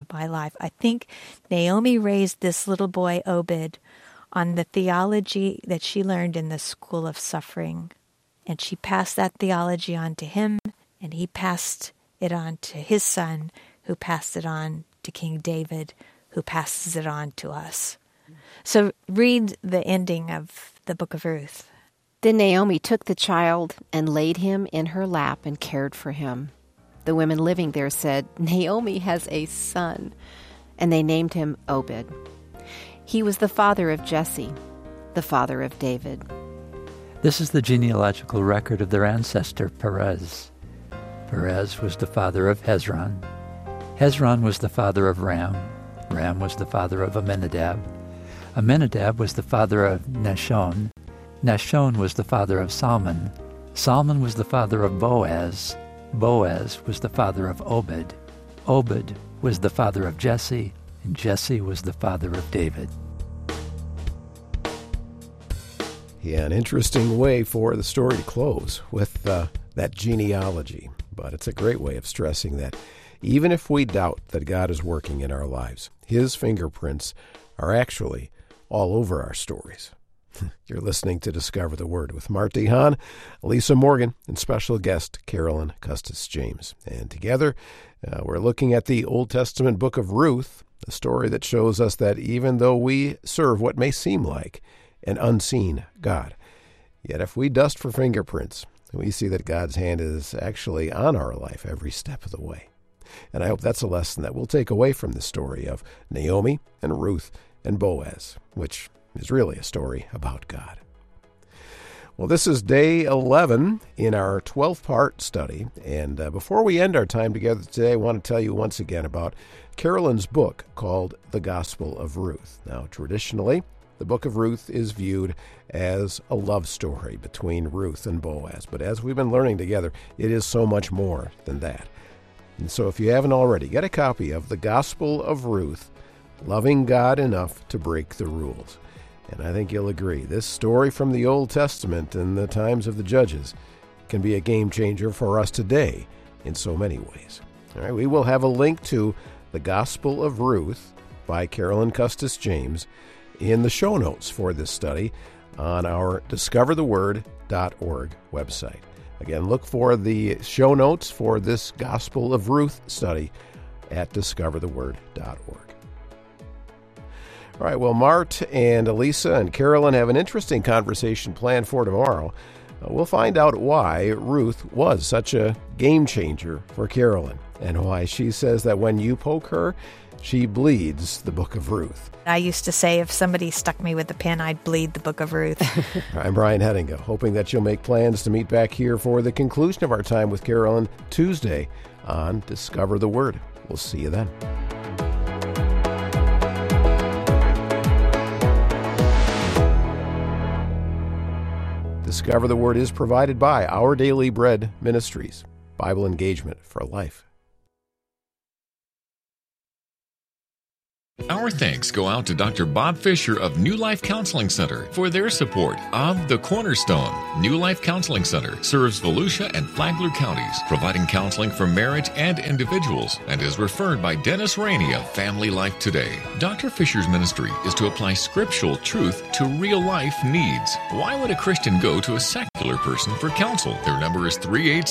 my life. I think Naomi raised this little boy, Obed, on the theology that she learned in the school of suffering. And she passed that theology on to him, and he passed it on to his son, who passed it on to King David, who passes it on to us. So read the ending of the book of Ruth. Then Naomi took the child and laid him in her lap and cared for him. The women living there said, "Naomi has a son," and they named him Obed. He was the father of Jesse, the father of David. This is the genealogical record of their ancestor Perez. Perez was the father of Hezron. Hezron was the father of Ram. Ram was the father of Amminadab. Amminadab was the father of Nahshon. Nahshon was the father of Salmon. Salmon was the father of Boaz. Boaz was the father of Obed. Obed was the father of Jesse, and Jesse was the father of David. Yeah, an interesting way for the story to close with that genealogy. But it's a great way of stressing that even if we doubt that God is working in our lives, His fingerprints are actually all over our stories. You're listening to Discover the Word with Marty Hahn, Lisa Morgan, and special guest Carolyn Custis James. And together, we're looking at the Old Testament book of Ruth, a story that shows us that even though we serve what may seem like an unseen God, yet if we dust for fingerprints, we see that God's hand is actually on our life every step of the way. And I hope that's a lesson that we'll take away from the story of Naomi and Ruth and Boaz, which is really a story about God. Well, this is day 11 in our 12-part study. And before we end our time together today, I want to tell you once again about Carolyn's book called The Gospel of Ruth. Now, traditionally, the book of Ruth is viewed as a love story between Ruth and Boaz. But as we've been learning together, it is so much more than that. And so if you haven't already, get a copy of The Gospel of Ruth, Loving God Enough to Break the Rules. And I think you'll agree, this story from the Old Testament and the times of the Judges can be a game changer for us today in so many ways. All right, we will have a link to The Gospel of Ruth by Carolyn Custis James in the show notes for this study on our discovertheword.org website. Again, look for the show notes for this Gospel of Ruth study at discovertheword.org. All right, well, Mart and Elisa and Carolyn have an interesting conversation planned for tomorrow. We'll find out why Ruth was such a game changer for Carolyn and why she says that when you poke her, she bleeds the book of Ruth. I used to say if somebody stuck me with a pin, I'd bleed the book of Ruth. I'm Brian Hettinga, hoping that you'll make plans to meet back here for the conclusion of our time with Carolyn Tuesday on Discover the Word. We'll see you then. Discover the Word is provided by Our Daily Bread Ministries, Bible engagement for life. Our thanks go out to Dr. Bob Fisher of New Life Counseling Center for their support of The Cornerstone. New Life Counseling Center serves Volusia and Flagler counties, providing counseling for marriage and individuals, and is referred by Dennis Rainey of Family Life Today. Dr. Fisher's ministry is to apply scriptural truth to real-life needs. Why would a Christian go to a secular person for counsel? Their number is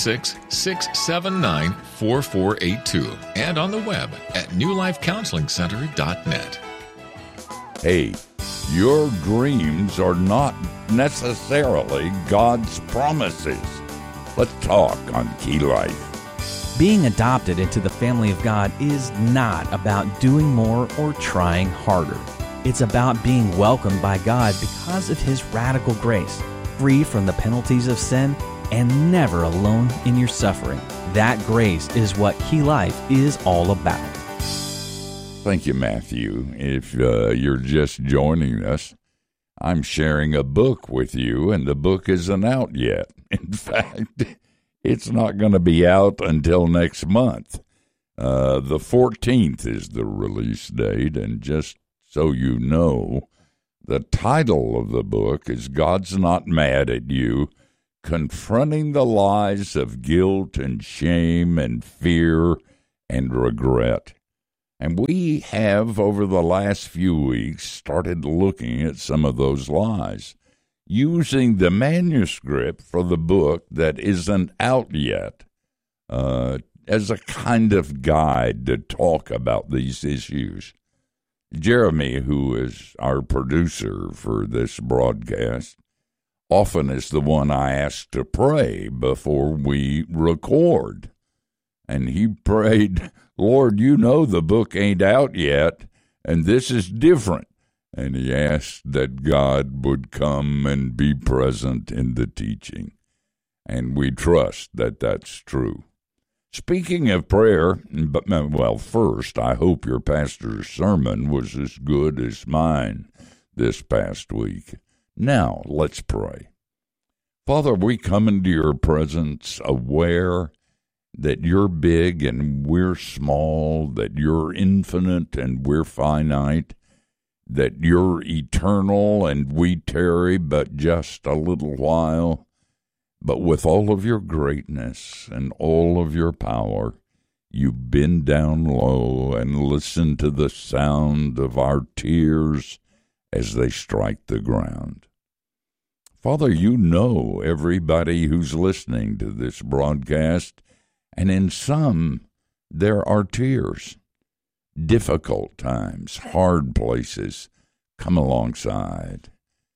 386-679-4482 and on the web at newlifecounselingcenter.net. Hey, your dreams are not necessarily God's promises. Let's talk on Key Life. Being adopted into the family of God is not about doing more or trying harder. It's about being welcomed by God because of His radical grace, free from the penalties of sin, and never alone in your suffering. That grace is what Key Life is all about. Thank you, Matthew. If you're just joining us, I'm sharing a book with you, and the book isn't out yet. In fact, it's not going to be out until next month. The 14th is the release date, and just so you know, the title of the book is God's Not Mad at You, Confronting the Lies of Guilt and Shame and Fear and Regret. And we have, over the last few weeks, started looking at some of those lies, using the manuscript for the book that isn't out yet as a kind of guide to talk about these issues. Jeremy, who is our producer for this broadcast, often is the one I ask to pray before we record. And he prayed, Lord, you know the book ain't out yet, and this is different. And he asked that God would come and be present in the teaching. And we trust that that's true. Speaking of prayer, first, I hope your pastor's sermon was as good as mine this past week. Now, let's pray. Father, we come into your presence aware that you're big and we're small, that you're infinite and we're finite, that you're eternal and we tarry but just a little while. But with all of your greatness and all of your power, you bend down low and listen to the sound of our tears as they strike the ground. Father, you know everybody who's listening to this broadcast, and in some there are tears. Difficult times, hard places come alongside.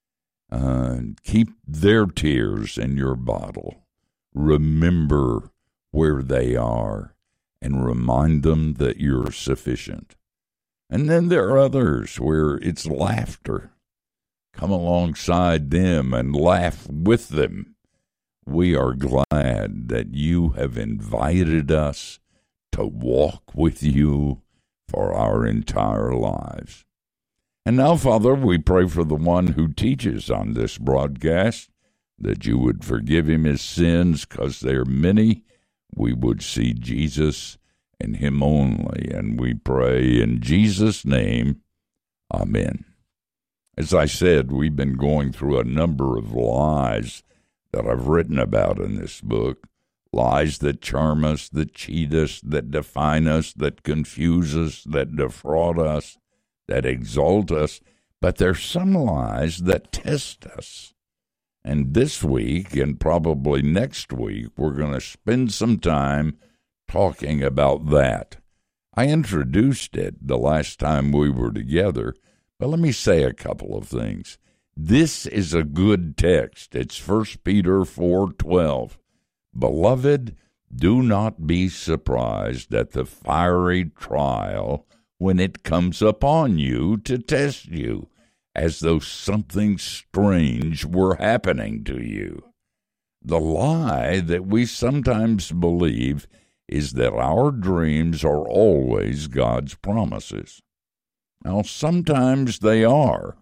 Keep their tears in your bottle. Remember where they are and remind them that you're sufficient. And then there are others where it's laughter. Come alongside them and laugh with them. We are glad that you have invited us to walk with you for our entire lives. And now, Father, we pray for the one who teaches on this broadcast, that you would forgive him his sins, because they are many. We would see Jesus and him only. And we pray in Jesus' name, amen. As I said, we've been going through a number of lies that I've written about in this book. Lies that charm us, that cheat us, that define us, that confuse us, that defraud us, that exalt us, but there's some lies that test us. And this week, and probably next week, we're going to spend some time talking about that. I introduced it the last time we were together, but let me say a couple of things. This is a good text. It's 1 Peter 4:12. Beloved, do not be surprised at the fiery trial when it comes upon you to test you, as though something strange were happening to you. The lie that we sometimes believe is that our dreams are always God's promises. Now, sometimes they are,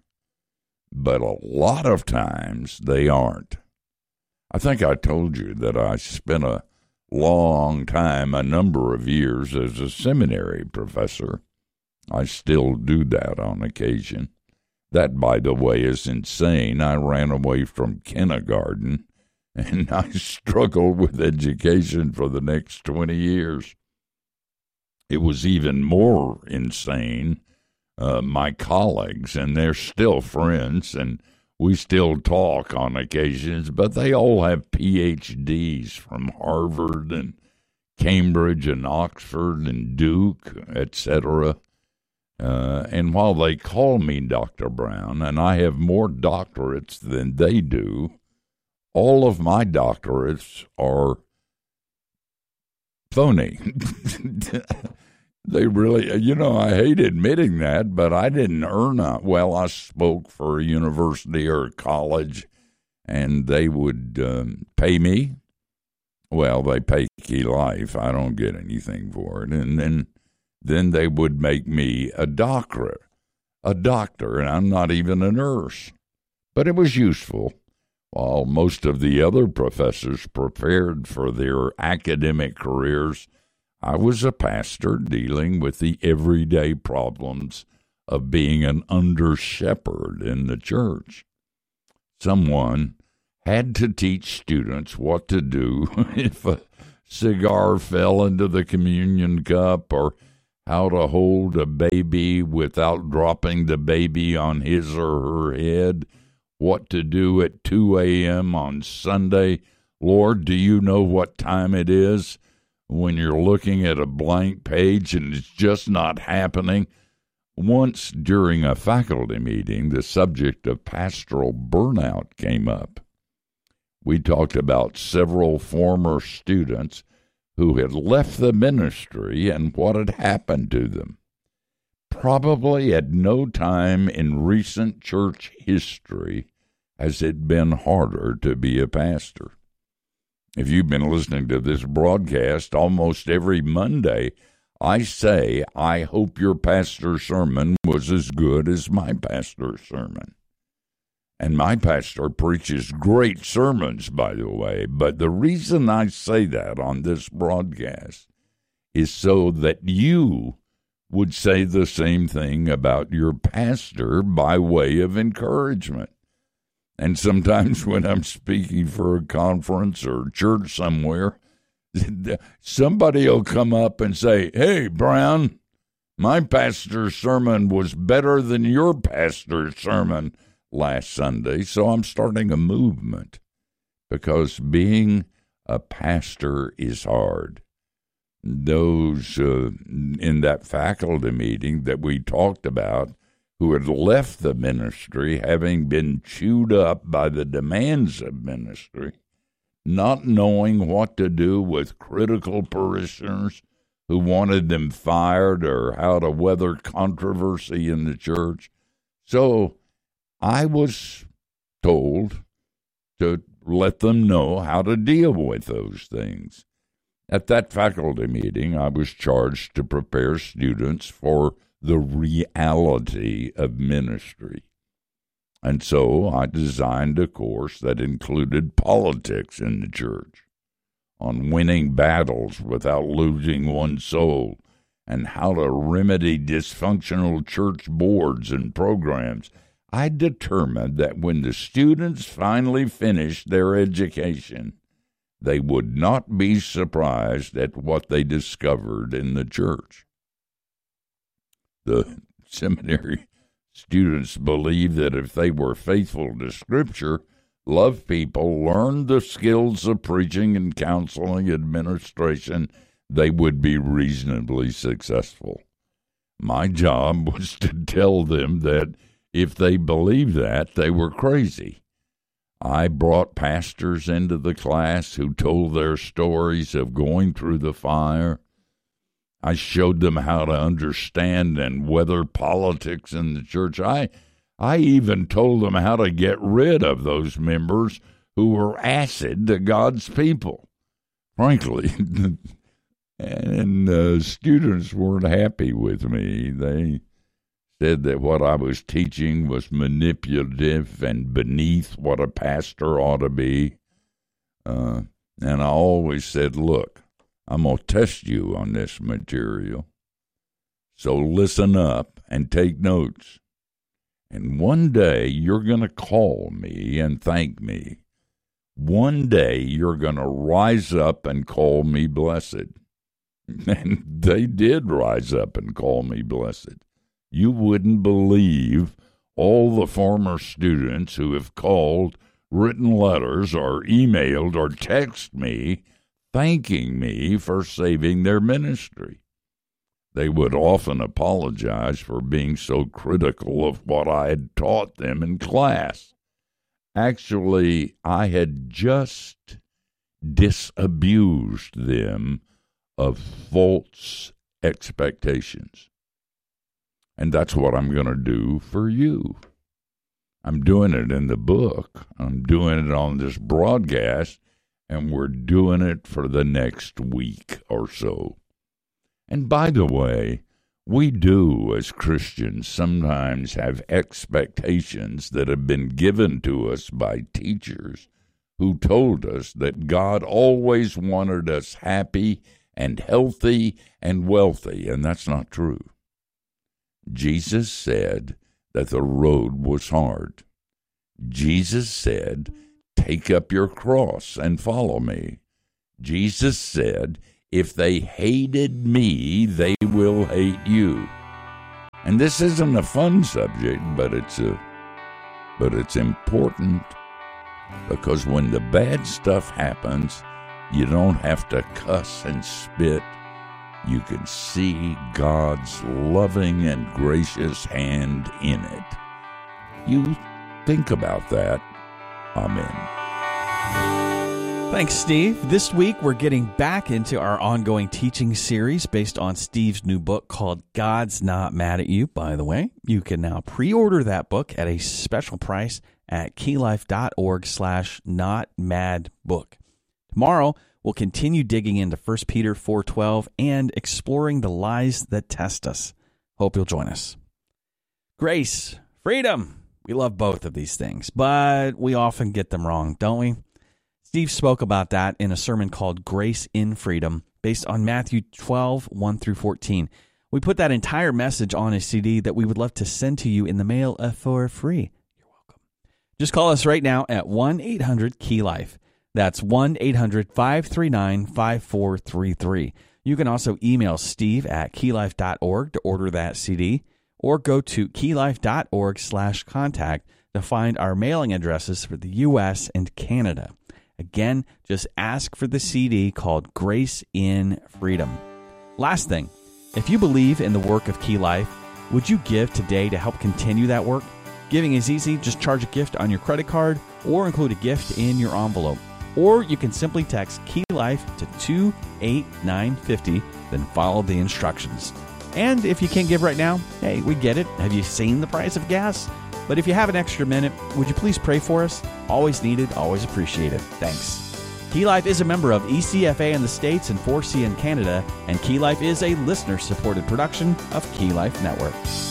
but a lot of times they aren't. I think I told you that I spent a long time, a number of years, as a seminary professor. I still do that on occasion. That, by the way, is insane. I ran away from kindergarten, and I struggled with education for the next 20 years. It was even more insane. My colleagues, and they're still friends, and we still talk on occasions, but they all have PhDs from Harvard and Cambridge and Oxford and Duke, etc. And while they call me Dr. Brown, and I have more doctorates than they do, all of my doctorates are phony. They really, I hate admitting that, but I didn't earn it. Well, I spoke for a university or a college, and they would pay me. Well, they pay Key Life. I don't get anything for it. And then they would make me a doctor, and I'm not even a nurse. But it was useful. While most of the other professors prepared for their academic careers, I was a pastor dealing with the everyday problems of being an under-shepherd in the church. Someone had to teach students what to do if a cigar fell into the communion cup, or how to hold a baby without dropping the baby on his or her head, what to do at 2 a.m. on Sunday. Lord, do you know what time it is? When you're looking at a blank page and it's just not happening. Once during a faculty meeting, the subject of pastoral burnout came up. We talked about several former students who had left the ministry and what had happened to them. Probably at no time in recent church history has it been harder to be a pastor. If you've been listening to this broadcast almost every Monday, I say, I hope your pastor's sermon was as good as my pastor's sermon. And my pastor preaches great sermons, by the way. But the reason I say that on this broadcast is so that you would say the same thing about your pastor by way of encouragement. And sometimes when I'm speaking for a conference or church somewhere, somebody will come up and say, hey, Brown, my pastor's sermon was better than your pastor's sermon last Sunday. So I'm starting a movement because being a pastor is hard. Those in that faculty meeting that we talked about who had left the ministry having been chewed up by the demands of ministry, not knowing what to do with critical parishioners who wanted them fired or how to weather controversy in the church. So I was told to let them know how to deal with those things. At that faculty meeting, I was charged to prepare students for the reality of ministry. And so I designed a course that included politics in the church, on winning battles without losing one's soul, and how to remedy dysfunctional church boards and programs. I determined that when the students finally finished their education, they would not be surprised at what they discovered in the church. The seminary students believed that if they were faithful to Scripture, loved people, learned the skills of preaching and counseling, administration, they would be reasonably successful. My job was to tell them that if they believed that, they were crazy. I brought pastors into the class who told their stories of going through the fire. I showed them how to understand and weather politics in the church. I even told them how to get rid of those members who were acid to God's people. Frankly, and students weren't happy with me. They said that what I was teaching was manipulative and beneath what a pastor ought to be. And I always said, look, I'm going to test you on this material. So listen up and take notes. And one day you're going to call me and thank me. One day you're going to rise up and call me blessed. And they did rise up and call me blessed. You wouldn't believe all the former students who have called, written letters, or emailed or texted me thanking me for saving their ministry. They would often apologize for being so critical of what I had taught them in class. Actually, I had just disabused them of false expectations. And that's what I'm going to do for you. I'm doing it in the book. I'm doing it on this broadcast. And we're doing it for the next week or so. And by the way, we do, as Christians, sometimes have expectations that have been given to us by teachers who told us that God always wanted us happy and healthy and wealthy, and that's not true. Jesus said that the road was hard. Jesus said, take up your cross and follow me. Jesus said, If they hated me, they will hate you. And this isn't a fun subject, but it's important, because when the bad stuff happens, you don't have to cuss and spit. You can see God's loving and gracious hand in it. You think about that. Amen. Thanks, Steve. This week, we're getting back into our ongoing teaching series based on Steve's new book called God's Not Mad at You, by the way. You can now pre-order that book at a special price at keylife.org/notmadbook. Tomorrow, we'll continue digging into 1 Peter 4:12 and exploring the lies that test us. Hope you'll join us. Grace, freedom. We love both of these things, but we often get them wrong, don't we? Steve spoke about that in a sermon called Grace in Freedom, based on Matthew 12:1-14. We put that entire message on a CD that we would love to send to you in the mail for free. You're welcome. Just call us right now at 1-800-KEY-LIFE. That's 1-800-539-5433. You can also email Steve at keylife.org to order that CD, or go to keylife.org/contact to find our mailing addresses for the U.S. and Canada. Again, just ask for the CD called Grace in Freedom. Last thing, if you believe in the work of Key Life, would you give today to help continue that work? Giving is easy. Just charge a gift on your credit card or include a gift in your envelope. Or you can simply text Key Life to 28950, then follow the instructions. And if you can't give right now, hey, we get it. Have you seen the price of gas? But if you have an extra minute, would you please pray for us? Always needed, always appreciated. Thanks. Key Life is a member of ECFA in the States and 4C in Canada, and Key Life is a listener-supported production of Key Life Network.